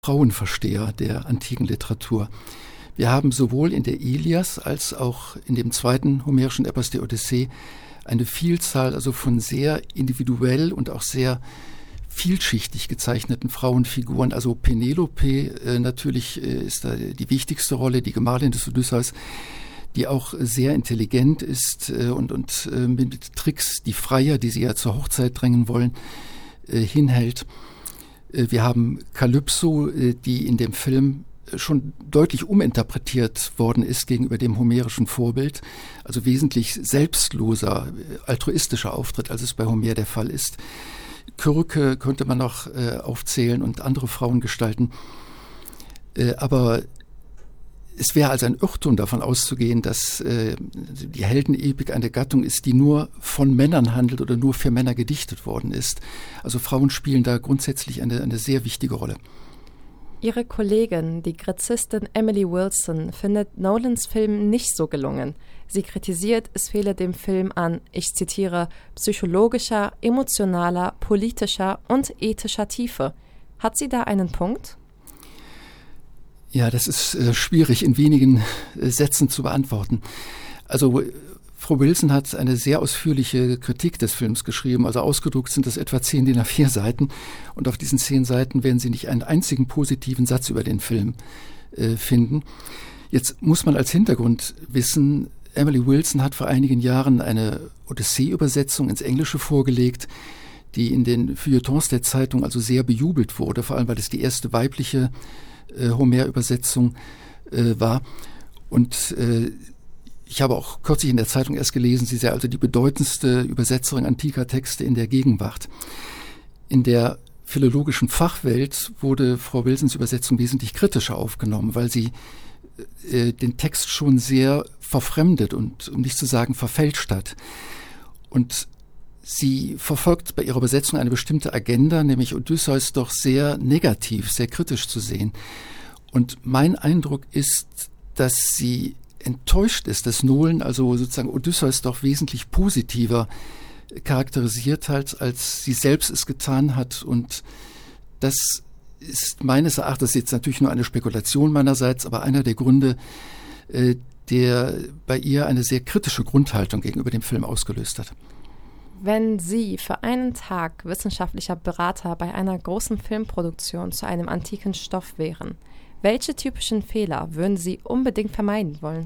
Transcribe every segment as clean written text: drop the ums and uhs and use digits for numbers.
Frauenversteher der antiken Literatur. Wir haben sowohl in der Ilias als auch in dem zweiten homerischen Epos der Odyssee eine Vielzahl also von sehr individuell und auch sehr vielschichtig gezeichneten Frauenfiguren. Also Penelope natürlich ist da die wichtigste Rolle, die Gemahlin des Odysseus, die auch sehr intelligent ist und mit Tricks die Freier, die sie ja zur Hochzeit drängen wollen, hinhält. Wir haben Kalypso, die in dem Film schon deutlich uminterpretiert worden ist gegenüber dem homerischen Vorbild, also wesentlich selbstloser, altruistischer Auftritt, als es bei Homer der Fall ist. Kyrke könnte man noch aufzählen und andere Frauengestalten. Aber es wäre also ein Irrtum davon auszugehen, dass die Heldenepik eine Gattung ist, die nur von Männern handelt oder nur für Männer gedichtet worden ist. Also Frauen spielen da grundsätzlich eine sehr wichtige Rolle. Ihre Kollegin, die Gräzistin Emily Wilson, findet Nolans Film nicht so gelungen. Sie kritisiert, es fehle dem Film an, ich zitiere, psychologischer, emotionaler, politischer und ethischer Tiefe. Hat sie da einen Punkt? Ja, das ist schwierig in wenigen Sätzen zu beantworten. Also Frau Wilson hat eine sehr ausführliche Kritik des Films geschrieben. Also ausgedruckt sind das etwa 10 DIN A4 Seiten. Und auf diesen 10 Seiten werden Sie nicht einen einzigen positiven Satz über den Film finden. Jetzt muss man als Hintergrund wissen, Emily Wilson hat vor einigen Jahren eine Odyssee-Übersetzung ins Englische vorgelegt, die in den Feuilletons der Zeitung also sehr bejubelt wurde, vor allem weil es die erste weibliche Homer-Übersetzung war. Und ich habe auch kürzlich in der Zeitung erst gelesen, sie sei also die bedeutendste Übersetzerin antiker Texte in der Gegenwart. In der philologischen Fachwelt wurde Frau Wilsons Übersetzung wesentlich kritischer aufgenommen, weil sie den Text schon sehr verfremdet und, um nicht zu sagen, verfälscht hat. Und sie verfolgt bei ihrer Übersetzung eine bestimmte Agenda, nämlich Odysseus doch sehr negativ, sehr kritisch zu sehen. Und mein Eindruck ist, dass sie enttäuscht ist, dass Nolan also sozusagen Odysseus doch wesentlich positiver charakterisiert hat, als sie selbst es getan hat. Und das ist meines Erachtens jetzt natürlich nur eine Spekulation meinerseits, aber einer der Gründe, der bei ihr eine sehr kritische Grundhaltung gegenüber dem Film ausgelöst hat. Wenn Sie für einen Tag wissenschaftlicher Berater bei einer großen Filmproduktion zu einem antiken Stoff wären, welche typischen Fehler würden Sie unbedingt vermeiden wollen?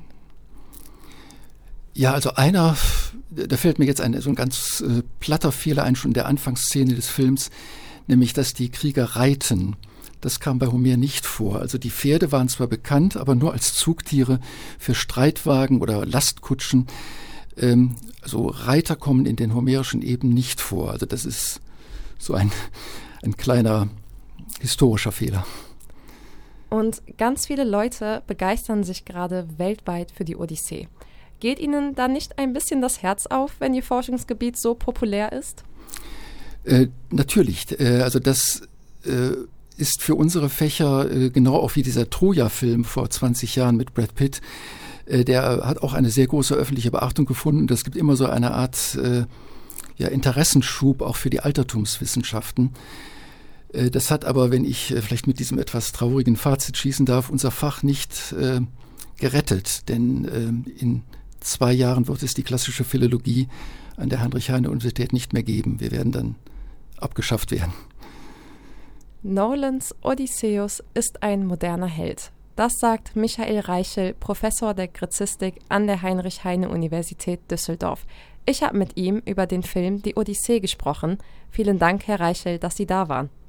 Ja, also einer, da fällt mir jetzt so ein ganz platter Fehler ein, schon in der Anfangsszene des Films, nämlich, dass die Krieger reiten. Das kam bei Homer nicht vor. Also die Pferde waren zwar bekannt, aber nur als Zugtiere für Streitwagen oder Lastkutschen. Also Reiter kommen in den homerischen Epen nicht vor. Also das ist so ein kleiner historischer Fehler. Und ganz viele Leute begeistern sich gerade weltweit für die Odyssee. Geht Ihnen da nicht ein bisschen das Herz auf, wenn Ihr Forschungsgebiet so populär ist? Natürlich. Also das ist für unsere Fächer genau auch wie dieser Troja-Film vor 20 Jahren mit Brad Pitt. Der hat auch eine sehr große öffentliche Beachtung gefunden. Das gibt immer so eine Art Interessenschub auch für die Altertumswissenschaften. Das hat aber, wenn ich vielleicht mit diesem etwas traurigen Fazit schießen darf, unser Fach nicht gerettet. Denn in 2 Jahren wird es die klassische Philologie an der Heinrich-Heine-Universität nicht mehr geben. Wir werden dann abgeschafft werden. Nolans Odysseus ist ein moderner Held. Das sagt Michael Reichel, Professor der Gräzistik an der Heinrich-Heine-Universität Düsseldorf. Ich habe mit ihm über den Film Die Odyssee gesprochen. Vielen Dank, Herr Reichel, dass Sie da waren.